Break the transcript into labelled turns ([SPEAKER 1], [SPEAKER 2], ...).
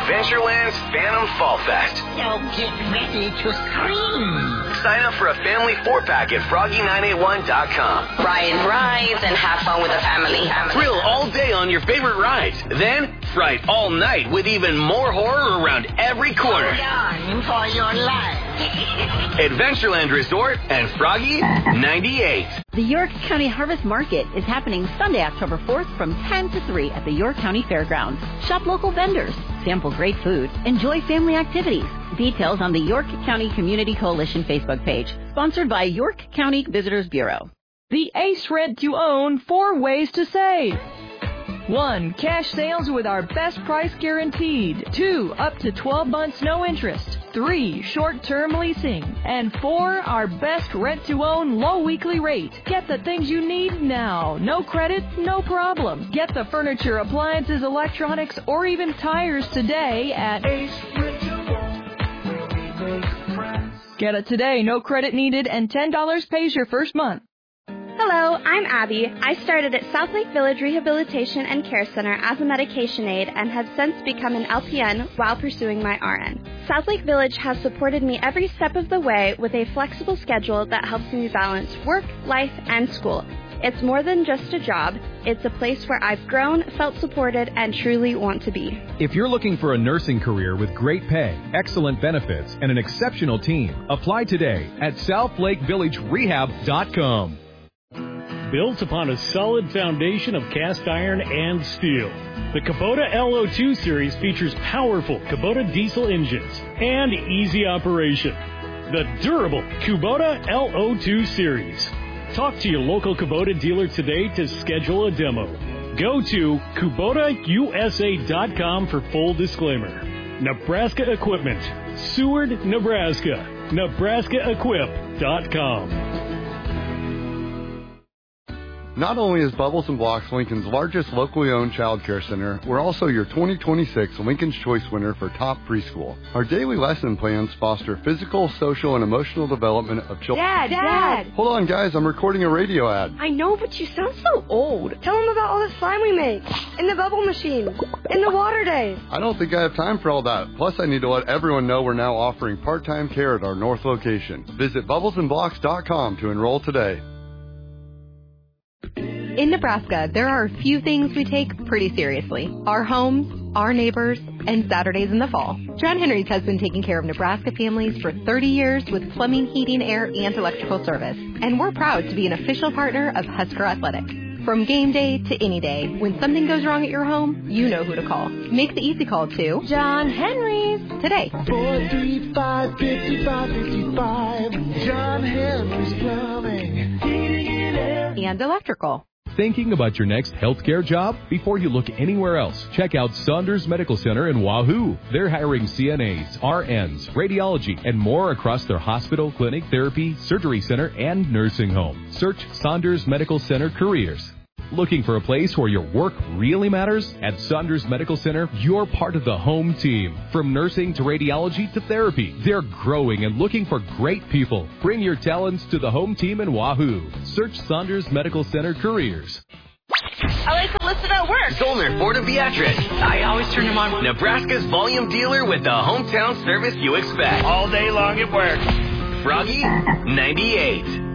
[SPEAKER 1] Adventureland's Phantom Fall Fest.
[SPEAKER 2] So get ready to scream.
[SPEAKER 1] Sign up for a family 4-pack at Froggy981.com.
[SPEAKER 3] Ride rides and have fun with the family.
[SPEAKER 1] Thrill all day on your favorite rides. Then fright all night with even more horror around every corner.
[SPEAKER 2] Hold on for your life.
[SPEAKER 1] Adventureland Resort and Froggy 98.
[SPEAKER 4] The York County Harvest Market is happening Sunday, October 4th from 10 to 3 at the York County Fairgrounds. Shop local vendors, sample great food, enjoy family activities. Details on the York County Community Coalition Facebook page. Sponsored by York County Visitors Bureau.
[SPEAKER 5] The Ace Rent to Own 4 ways to save. 1. Cash sales with our best price guaranteed. 2. Up to 12 months no interest. 3. Short-term leasing. And 4. Our best rent-to-own low weekly rate. Get the things you need now. No credit, no problem. Get the furniture, appliances, electronics, or even tires today at Ace Rent-to-Own. Get it today, no credit needed, and $10 pays your first month.
[SPEAKER 6] Hello, I'm Abby. I started at South Lake Village Rehabilitation and Care Center as a medication aide and have since become an LPN while pursuing my RN. South Lake Village has supported me every step of the way with a flexible schedule that helps me balance work, life, and school. It's more than just a job. It's a place where I've grown, felt supported, and truly want to be.
[SPEAKER 7] If you're looking for a nursing career with great pay, excellent benefits, and an exceptional team, apply today at SouthLakeVillageRehab.com.
[SPEAKER 8] Built upon a solid foundation of cast iron and steel, the Kubota LO2 series features powerful Kubota diesel engines and easy operation. The durable Kubota LO2 series. Talk to your local Kubota dealer today to schedule a demo. Go to KubotaUSA.com for full disclaimer. Nebraska Equipment, Seward, Nebraska. NebraskaEquip.com.
[SPEAKER 9] Not only is Bubbles and Blocks Lincoln's largest locally owned child care center, we're also your 2026 Lincoln's Choice winner for top preschool. Our daily lesson plans foster physical, social, and emotional development of children.
[SPEAKER 10] Dad!
[SPEAKER 9] Hold on, guys, I'm recording a radio ad.
[SPEAKER 10] I know, but you sound so old. Tell them about all the slime we make, in the bubble machine, in the water days.
[SPEAKER 9] I don't think I have time for all that. Plus, I need to let everyone know we're now offering part-time care at our North location. Visit bubblesandblocks.com to enroll today.
[SPEAKER 11] In Nebraska, there are a few things we take pretty seriously. Our homes, our neighbors, and Saturdays in the fall. John Henry's has been taking care of Nebraska families for 30 years with plumbing, heating, air, and electrical service. And we're proud to be an official partner of Husker Athletics. From game day to any day, when something goes wrong at your home, you know who to call. Make the easy call to John Henry's today.
[SPEAKER 12] 435-5555. John Henry's Plumbing, Heating and Air.
[SPEAKER 11] And electrical.
[SPEAKER 7] Thinking about your next healthcare job? Before you look anywhere else, check out Saunders Medical Center in Wahoo. They're hiring CNAs, RNs, radiology, and more across their hospital, clinic, therapy, surgery center, and nursing home. Search Saunders Medical Center Careers. Looking for a place where your work really matters? At Saunders Medical Center, you're part of the home team. From nursing to radiology to therapy, they're growing and looking for great people. Bring your talents to the home team in Wahoo. Search Saunders Medical Center Careers.
[SPEAKER 3] I like to listen at work.
[SPEAKER 1] Zollner Ford of Beatrice.
[SPEAKER 3] I always turn them on.
[SPEAKER 1] Nebraska's volume dealer with the hometown service you expect.
[SPEAKER 13] All day long at work.
[SPEAKER 1] Froggy 98.